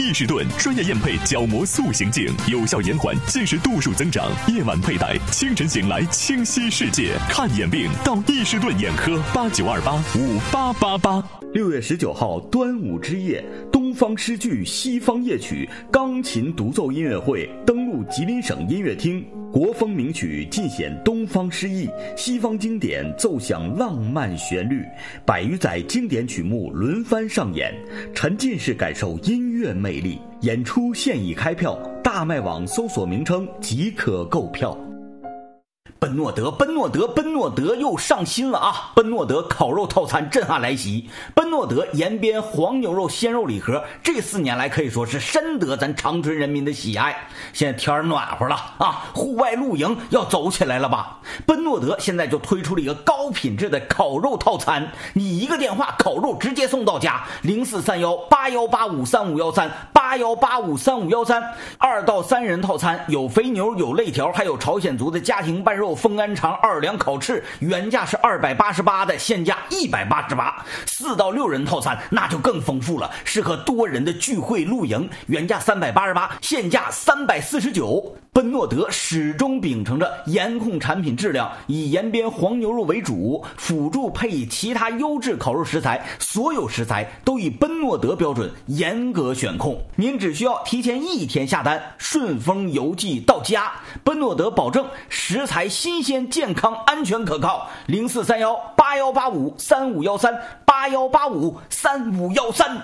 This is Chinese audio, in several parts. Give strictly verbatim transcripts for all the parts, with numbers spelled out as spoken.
易士顿专业验配角膜塑形镜，有效延缓近视度数增长。夜晚佩戴，清晨醒来清晰世界。看眼病到易士顿眼科，八九二八五八八八。 六月十九号，端午之夜，东方诗句西方夜曲钢琴独奏音乐会登陆吉林省音乐厅，国风名曲尽显东方诗意，西方经典奏响浪漫旋律，百余载经典曲目轮番上演，沉浸式感受音乐魅力。演出现已开票，大麦网搜索名称即可购票。奔诺德，奔诺德，奔诺德又上新了啊！奔诺德烤肉套餐震撼来袭，奔诺德延边黄牛肉鲜肉礼盒，这四年来可以说是深得咱长春人民的喜爱。现在天暖和了啊，户外露营要走起来了吧？奔诺德现在就推出了一个高品质的烤肉套餐，你一个电话，烤肉直接送到家，零四三幺八幺八五三五幺三八幺八五三五幺三，二到三人套餐有肥牛有肋条，还有朝鲜族的家庭拌肉风干肠二两烤翅，原价是二百八十八的，现价一百八十八。四到六人套餐那就更丰富了，适合多人的聚会露营，原价三百八十八，现价三百四十九。奔诺德始终秉承着严控产品质量，以延边黄牛肉为主，辅助配以其他优质烤肉食材，所有食材都以奔诺德标准严格选控。您只需要提前一天下单，顺丰邮寄到家。奔诺德保证食材新鲜、健康、安全可靠。零四三幺八幺八五三五幺三八幺八五三五幺三。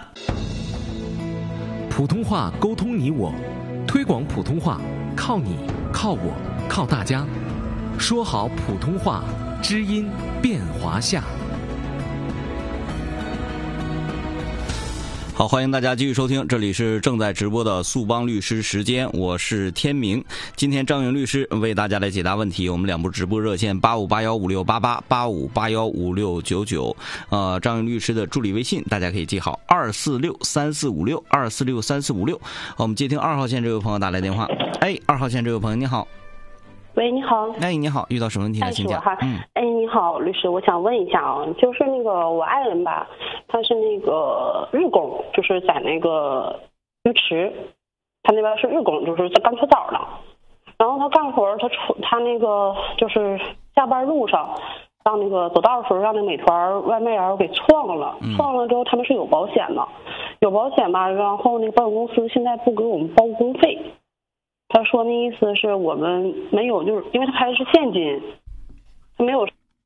普通话沟通你我，推广普通话靠你靠我靠大家。说好普通话，知音变华夏。 好，欢迎大家继续收听，这里是正在直播的速帮律师时间，我是天明。今天张云律师为大家来解答问题，我们两部直播热线八五八幺五六八八八五八幺五六九九，呃，张云律师的助理微信大家可以记好二四六三四五六二四六三四五六。我们接听二号线这位朋友打来电话。哎，二号线这位朋友你好。 喂，你好。 哎，你好，遇到什么问题了？请讲。 嗯。哎，你好，律师，我想问一下啊，就是那个我爱人吧，他是那个日工，就是在那个鱼池，他那边是日工，就是在干搓澡呢。然后他干活，他出他那个就是下班路上，让那个走道的时候让那美团外卖员给撞了， 嗯、 撞了之后他们是有保险的，有保险吧，然后那个保险公司现在不给我们包工费。他说那意思是我们没有，就是因为他开的是现金，他没有。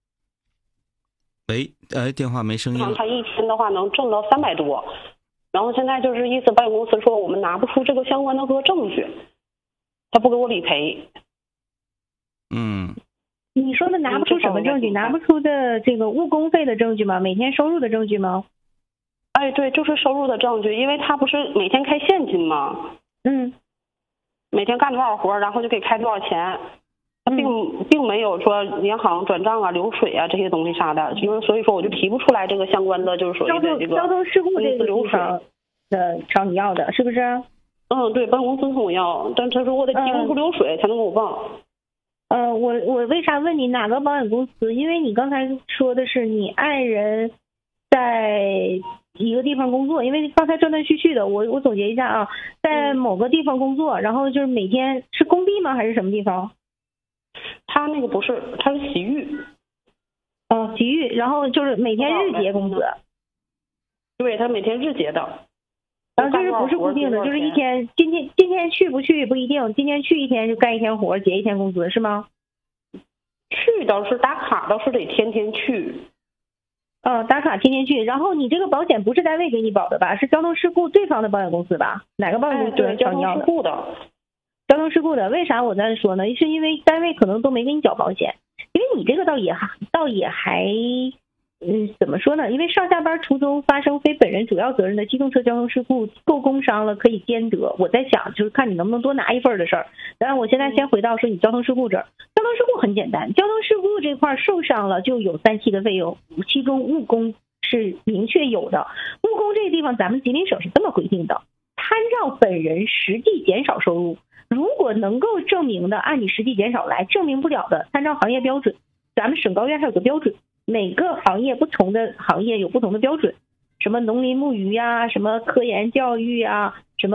喂，哎，电话没声音。 他一天的话能挣到三百多，然后现在就是意思保险公司说我们拿不出这个相关的个证据，他不给我理赔。 嗯。 你说的拿不出什么证据？拿不出的这个误工费的证据吗？每天收入的证据吗？ 哎，对，就是收入的证据，因为他不是每天开现金吗？ 嗯。 每天干多少活，然后就给开多少钱，他并、嗯、并没有说银行转账啊、流水啊这些东西啥的，因为所以说我就提不出来这个相关的，就是属于的这个交通事故这个流水的找你要的，是不是？ 嗯，对，保险公司跟我要，但他说我得提供出流水才能给我报。 呃，我我为啥问你哪个保险公司？因为你刚才说的是你爱人在一个地方工作，因为刚才断断续续的，我我总结一下啊，在某个地方工作，然后就是每天是工地吗？还是什么地方？ 他那个不是，他是洗浴。 哦，洗浴，然后就是每天日结工资。 对，他每天日结的。 然后就是不是固定的，就是一天，今天今天去不去不一定，今天去一天就干一天活，结一天工资，是吗？ 去倒是打卡，倒是得天天去。 呃，打卡天天去，然后你这个保险不是单位给你保的吧？是交通事故对方的保险公司吧？哪个保险公司？ 哎、对，交通事故的。 交通事故的，为啥我在说呢？是因为单位可能都没给你缴保险，因为你这个倒也还倒也还，嗯，怎么说呢？因为上下班途中发生非本人主要责任的机动车交通事故，够工伤了可以兼得。我在想，就是看你能不能多拿一份的事儿。当然，我现在先回到说你交通事故这儿，交通事故很简单，交通事故这块受伤了就有三期的费用，其中误工是明确有的。误工这个地方，咱们吉林省是这么规定的：参照本人实际减少收入。如果能够证明的，按你实际减少来；证明不了的，参照行业标准。咱们省高院还有个标准，每个行业不同的行业有不同的标准，什么农林牧渔啊，什么科研教育啊，